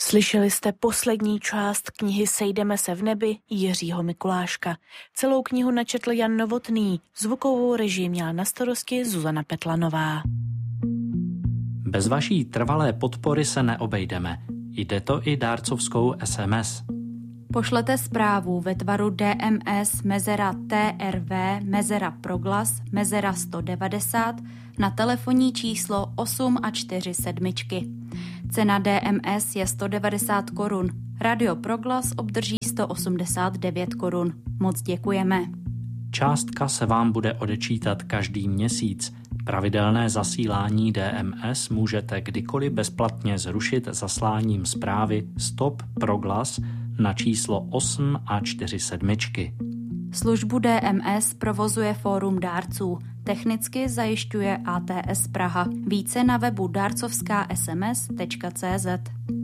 Slyšeli jste poslední část knihy Sejdeme se v nebi Jiřího Mikuláška. Celou knihu načetl Jan Novotný, zvukovou režii měla na starosti Zuzana Petlanová. Bez vaší trvalé podpory se neobejdeme. Jde to i dárcovskou SMS. Pošlete zprávu ve tvaru DMS mezera TRV mezera proglas mezera 190 na telefonní číslo 847. Cena DMS je 190 korun. Radio Proglas obdrží 189 korun. Moc děkujeme. Částka se vám bude odečítat každý měsíc. Pravidelné zasílání DMS můžete kdykoliv bezplatně zrušit zasláním zprávy Stop Proglas na číslo 847. Službu DMS provozuje Fórum dárců. Technicky zajišťuje ATS Praha. Více na webu darcovskasms.cz.